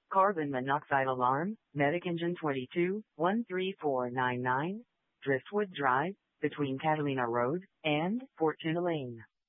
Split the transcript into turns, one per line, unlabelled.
Carbon monoxide alarm, Medic Engine 22, 13499, Driftwood Drive, between Catalina Road and Fortuna Lane.